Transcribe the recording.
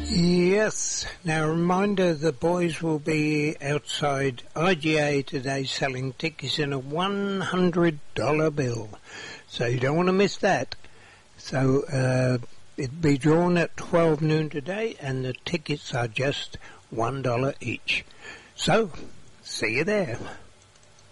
Yes. Now, a reminder, the boys will be outside IGA today selling tickets in a $100 bill. So you don't want to miss that. So it'll be drawn at 12 noon today, and the tickets are just $1 each. So, see you there.